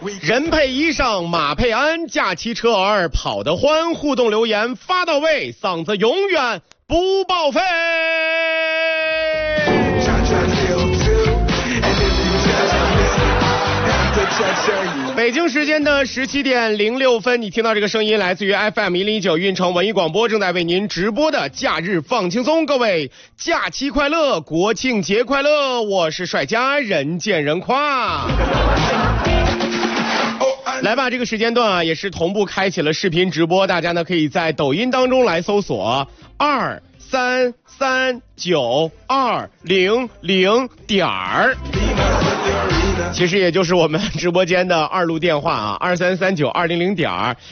人配衣裳马配鞍，驾骑车儿跑得欢，互动留言发到位，嗓子永远不报废。北京时间的17点06分，你听到这个声音来自于 FM109运城文艺广播，正在为您直播的假日放轻松。各位假期快乐，国庆节快乐，我是帅家人见人夸。来吧，这个时间段啊，也是同步开启了视频直播，大家呢可以在抖音当中来搜索233920点儿。其实也就是我们直播间的2路电话啊，233920点儿。